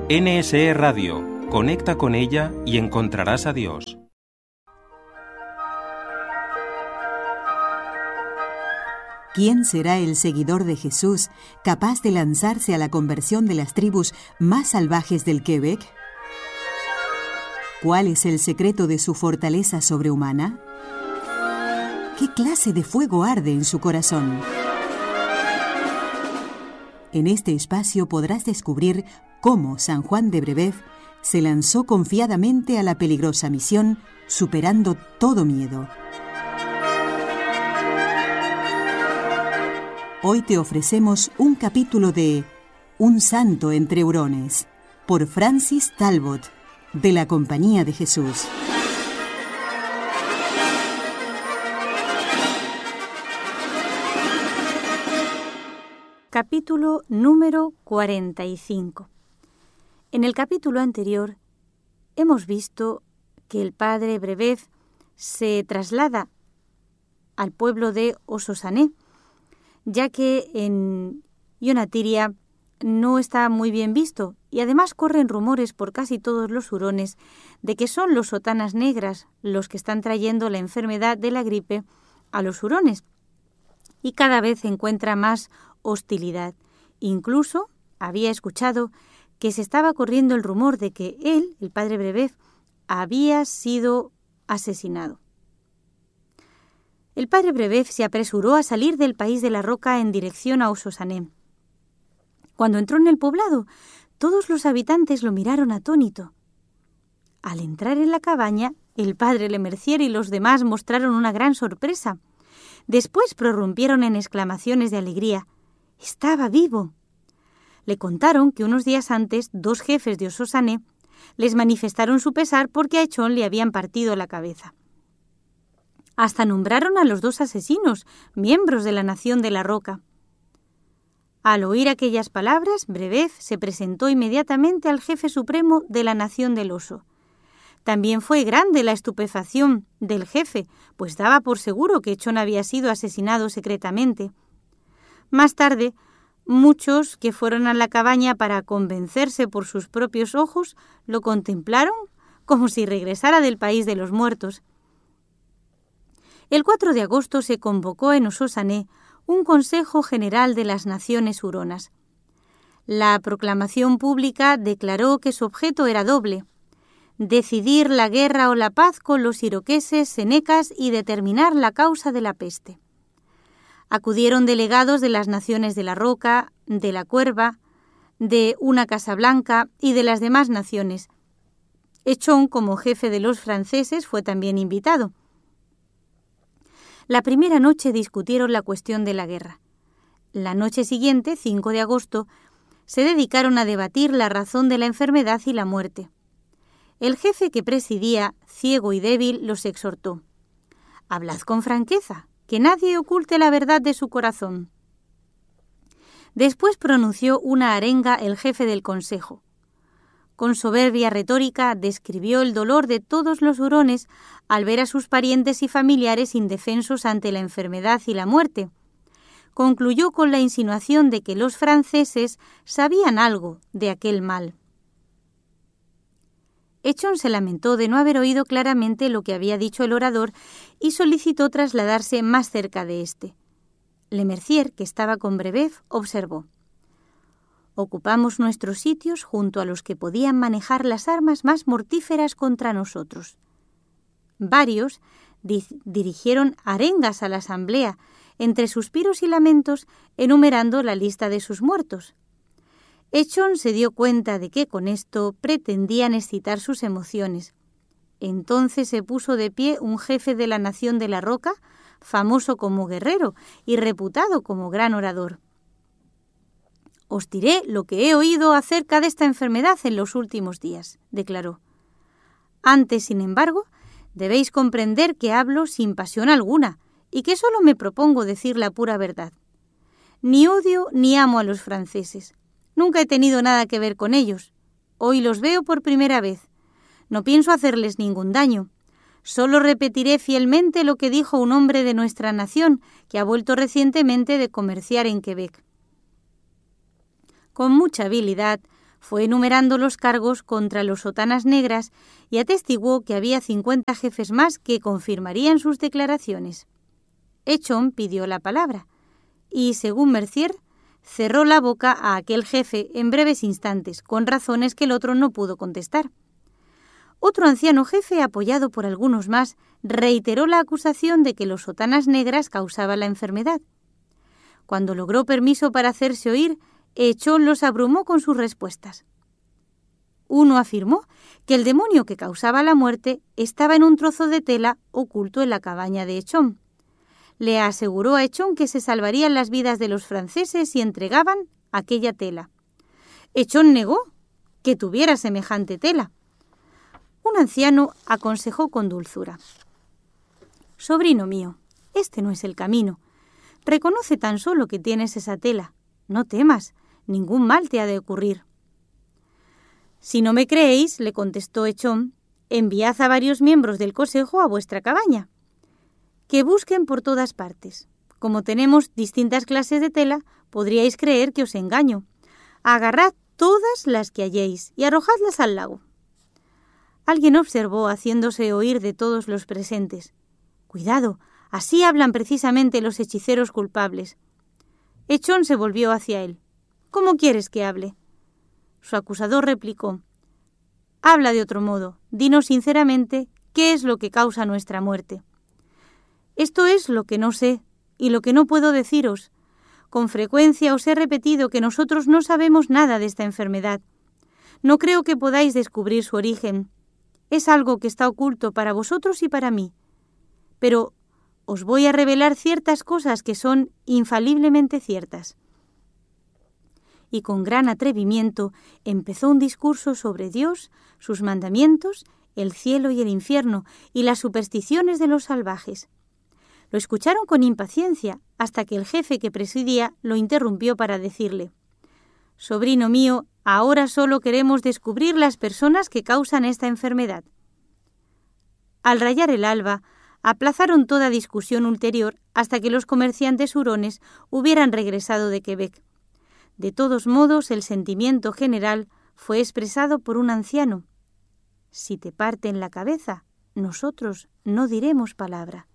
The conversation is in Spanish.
NSE Radio. Conecta con ella y encontrarás a Dios. ¿Quién será el seguidor de Jesús capaz de lanzarse a la conversión de las tribus más salvajes del Quebec? ¿Cuál es el secreto de su fortaleza sobrehumana? ¿Qué clase de fuego arde en su corazón? En este espacio podrás descubrir cómo San Juan de Brébeuf se lanzó confiadamente a la peligrosa misión, superando todo miedo. Hoy te ofrecemos un capítulo de Un santo entre hurones, por Francis Talbot, de la Compañía de Jesús. Capítulo número 45. En el capítulo anterior hemos visto que el padre Brébeuf se traslada al pueblo de Ossosané, ya que en Yonatiria no está muy bien visto y además corren rumores por casi todos los hurones de que son los sotanas negras los que están trayendo la enfermedad de la gripe a los hurones, y cada vez encuentra más hostilidad. Incluso había escuchado que se estaba corriendo el rumor de que él, el padre Brébeuf, había sido asesinado. El padre Brébeuf se apresuró a salir del país de la Roca en dirección a Ossosané. Cuando entró en el poblado, todos los habitantes lo miraron atónito. Al entrar en la cabaña, el padre Lemercier y los demás mostraron una gran sorpresa. Después prorrumpieron en exclamaciones de alegría. ¡Estaba vivo! Le contaron que unos días antes 2 jefes de Ossosané les manifestaron su pesar porque a Echón le habían partido la cabeza. Hasta nombraron a los 2 asesinos, miembros de la Nación de la Roca. Al oír aquellas palabras, Brébeuf se presentó inmediatamente al jefe supremo de la Nación del Oso. También fue grande la estupefacción del jefe, pues daba por seguro que Echón había sido asesinado secretamente. Más tarde, muchos que fueron a la cabaña para convencerse por sus propios ojos lo contemplaron como si regresara del país de los muertos. El 4 de agosto se convocó en Ossosané un Consejo General de las Naciones Huronas. La proclamación pública declaró que su objeto era doble: decidir la guerra o la paz con los iroqueses, senecas y determinar la causa de la peste. Acudieron delegados de las Naciones de la Roca, de la Cuerva, de una Casa Blanca y de las demás naciones. Echón, como jefe de los franceses, fue también invitado. La primera noche discutieron la cuestión de la guerra. La noche siguiente, 5 de agosto, se dedicaron a debatir la razón de la enfermedad y la muerte. El jefe que presidía, ciego y débil, los exhortó: «Hablad con franqueza, que nadie oculte la verdad de su corazón». Después pronunció una arenga el jefe del consejo. Con soberbia retórica describió el dolor de todos los hurones al ver a sus parientes y familiares indefensos ante la enfermedad y la muerte. Concluyó con la insinuación de que los franceses sabían algo de aquel mal. Echón se lamentó de no haber oído claramente lo que había dicho el orador y solicitó trasladarse más cerca de éste. Lemercier, que estaba con Brébeuf, observó: «Ocupamos nuestros sitios junto a los que podían manejar las armas más mortíferas contra nosotros». Varios dirigieron arengas a la asamblea, entre suspiros y lamentos, enumerando la lista de sus muertos. Echón se dio cuenta de que con esto pretendían excitar sus emociones. Entonces se puso de pie un jefe de la Nación de la Roca, famoso como guerrero y reputado como gran orador. «Os diré lo que he oído acerca de esta enfermedad en los últimos días», declaró. «Antes, sin embargo, debéis comprender que hablo sin pasión alguna y que solo me propongo decir la pura verdad. Ni odio ni amo a los franceses. Nunca he tenido nada que ver con ellos. Hoy los veo por primera vez. No pienso hacerles ningún daño. Solo repetiré fielmente lo que dijo un hombre de nuestra nación que ha vuelto recientemente de comerciar en Quebec. Con mucha habilidad Fue enumerando los cargos contra los sotanas negras y atestiguó que había 50 jefes más que confirmarían sus declaraciones. Echón pidió la palabra y, según Mercier, cerró la boca a aquel jefe en breves instantes, con razones que el otro no pudo contestar. Otro anciano jefe, apoyado por algunos más, reiteró la acusación de que los sotanas negras causaban la enfermedad. Cuando logró permiso para hacerse oír, Echón los abrumó con sus respuestas. Uno afirmó que el demonio que causaba la muerte estaba en un trozo de tela oculto en la cabaña de Echón. Le aseguró a Echón que se salvarían las vidas de los franceses si entregaban aquella tela. Echón negó que tuviera semejante tela. Un anciano aconsejó con dulzura: «Sobrino mío, este no es el camino. Reconoce tan solo que tienes esa tela. No temas, ningún mal te ha de ocurrir». «Si no me creéis», le contestó Echón, «enviad a varios miembros del consejo a vuestra cabaña. Que busquen por todas partes. Como tenemos distintas clases de tela, podríais creer que os engaño. Agarrad todas las que halléis y arrojadlas al lago». Alguien observó, haciéndose oír de todos los presentes: «Cuidado, así hablan precisamente los hechiceros culpables». Echón se volvió hacia él. «¿Cómo quieres que hable?». Su acusador replicó: «Habla de otro modo. Dinos sinceramente qué es lo que causa nuestra muerte». «Esto es lo que no sé y lo que no puedo deciros. Con frecuencia os he repetido que nosotros no sabemos nada de esta enfermedad. No creo que podáis descubrir su origen. Es algo que está oculto para vosotros y para mí. Pero os voy a revelar ciertas cosas que son infaliblemente ciertas». Y con gran atrevimiento empezó un discurso sobre Dios, sus mandamientos, el cielo y el infierno, y las supersticiones de los salvajes. Lo escucharon con impaciencia, hasta que el jefe que presidía lo interrumpió para decirle: «Sobrino mío, ahora solo queremos descubrir las personas que causan esta enfermedad». Al rayar el alba, aplazaron toda discusión ulterior hasta que los comerciantes hurones hubieran regresado de Quebec. De todos modos, el sentimiento general fue expresado por un anciano: «Si te parten la cabeza, nosotros no diremos palabra».